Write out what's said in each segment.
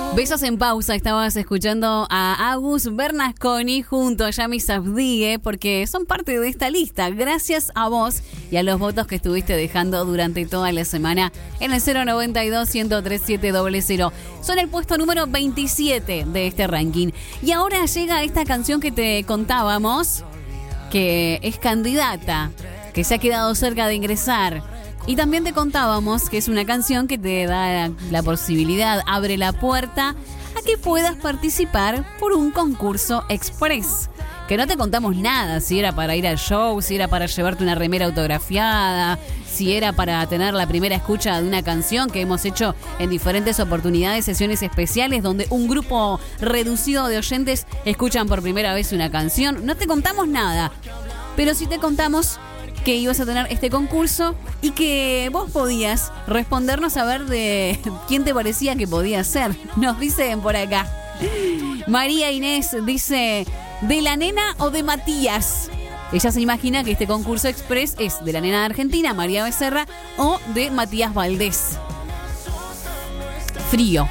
Besos en pausa, estabas escuchando a Agus Bernasconi junto a Yami Sabdigue porque son parte de esta lista. Gracias a vos y a los votos que estuviste dejando durante toda la semana en el 092-103-700. Son el puesto número 27 de este ranking. Y ahora llega esta canción que te contábamos, que es candidata, que se ha quedado cerca de ingresar. Y también te contábamos que es una canción que te da la posibilidad, abre la puerta a que puedas participar por un concurso express. Que no te contamos nada, si era para ir al show, si era para llevarte una remera autografiada, si era para tener la primera escucha de una canción que hemos hecho en diferentes oportunidades, sesiones especiales donde un grupo reducido de oyentes escuchan por primera vez una canción. No te contamos nada, pero sí te contamos que ibas a tener este concurso y que vos podías respondernos a ver de quién te parecía que podía ser. Nos dicen por acá. María Inés dice, ¿de la nena o de Matías? Ella se imagina que este concurso express es de la nena de Argentina, María Becerra, o de Matías Valdés. Frío.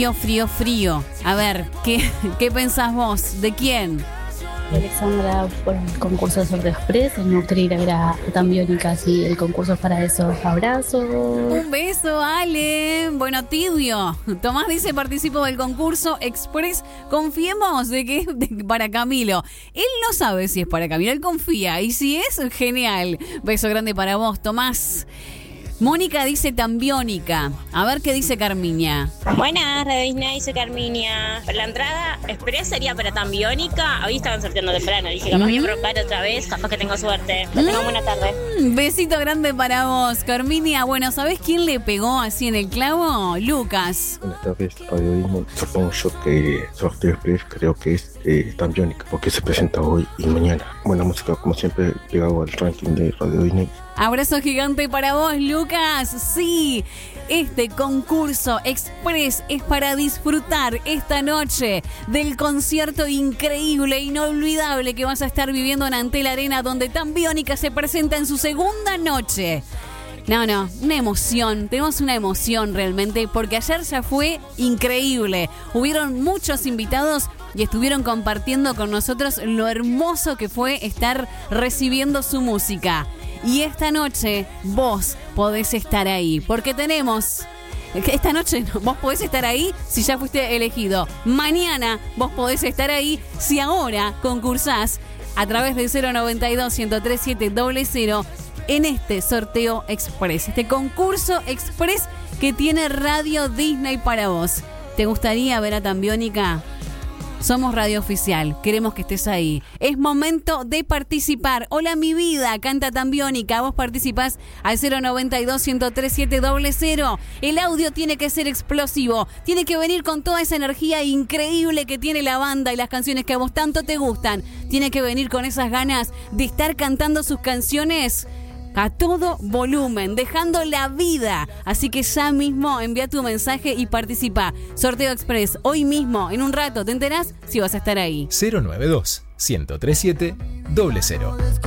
A ver, ¿qué pensás vos? ¿De quién? Alexandra, por el concurso de Sorteo Express. Me gustaría ir a ver a Tan Biónica, si el concurso es para eso. Abrazos. Un beso, Ale. Bueno, tibio. Tomás dice, participo del concurso Express. Confiemos de que es para Camilo. Él no sabe si es para Camilo, él confía. Y si es, genial. Beso grande para vos, Tomás. Mónica dice Tan Biónica. A ver qué dice Carmiña. Buenas, Radio Disney, dice Carmiña. La entrada express sería para Tan Biónica. Hoy estaban sorteando temprano. Dije, capaz voy a probar otra vez, capaz que tengo suerte. Que tengan buena tarde. Besito grande para vos, Carmiña. Bueno, ¿sabés quién le pegó así en el clavo? Lucas. Buenas tardes, Radio Disney. Supongo yo que Sorteo Express creo que es Tan Biónica, porque se presenta hoy y mañana. Buena música, como siempre, pegado al ranking de Radio Disney. Abrazo gigante para vos, Lucas. Sí, este concurso express es para disfrutar esta noche del concierto increíble, inolvidable que vas a estar viviendo en Antel Arena, donde Tan Biónica se presenta en su segunda noche. No, una emoción, tenemos una emoción realmente, porque ayer ya fue increíble. Hubieron muchos invitados y estuvieron compartiendo con nosotros lo hermoso que fue estar recibiendo su música. Y esta noche vos podés estar ahí, porque tenemos... Esta noche vos podés estar ahí si ya fuiste elegido. Mañana vos podés estar ahí si ahora concursás a través del 092-103-700 en este sorteo express, este concurso express que tiene Radio Disney para vos. ¿Te gustaría ver a Tan Biónica? Somos Radio Oficial, queremos que estés ahí. Es momento de participar. Hola mi vida, canta Tan Biónica. Vos participás al 092-103-700. El audio tiene que ser explosivo. Tiene que venir con toda esa energía increíble que tiene la banda y las canciones que a vos tanto te gustan. Tiene que venir con esas ganas de estar cantando sus canciones a todo volumen, dejando la vida. Así que ya mismo envía tu mensaje y participa. Sorteo Express, hoy mismo, en un rato, te enterás si vas a estar ahí. 092-103-700.